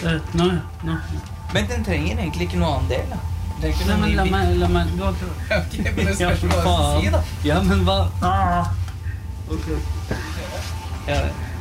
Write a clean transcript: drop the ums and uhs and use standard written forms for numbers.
Nå. Men den trenger egentlig ikke noe annen del, da. Nei, men la meg. Ok, men det skal du bare si, da. Ja, men hva? Ok. Ja.